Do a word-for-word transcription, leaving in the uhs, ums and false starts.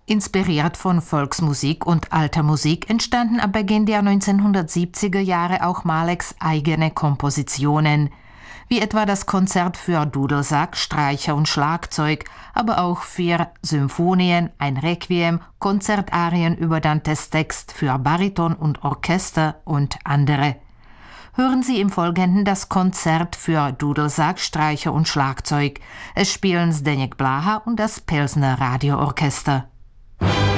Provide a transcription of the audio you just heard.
Inspiriert von Volksmusik und alter Musik entstanden ab Beginn der neunzehnhundertsiebziger Jahre auch Maleks eigene Kompositionen, wie etwa das Konzert für Dudelsack, Streicher und Schlagzeug, aber auch vier Symphonien, ein Requiem, Konzertarien über Dantes Text für Bariton und Orchester und andere. Hören Sie im Folgenden das Konzert für Dudelsack, Streicher und Schlagzeug. Es spielen Zdeněk Bláha und das Pilsner Radioorchester.